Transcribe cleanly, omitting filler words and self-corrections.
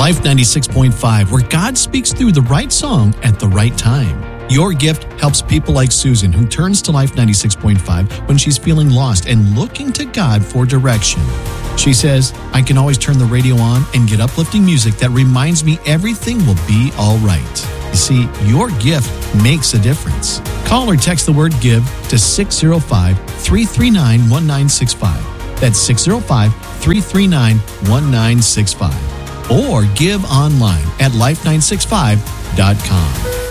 Life 96.5, where God speaks through the right song at the right time. Your gift helps people like Susan, who turns to Life 96.5 when she's feeling lost and looking to God for direction. She says, I can always turn the radio on and get uplifting music that reminds me everything will be all right. You see, your gift makes a difference. Call or text the word GIVE to 605-339-1965. That's 605-339-1965. Or give online at life965.com.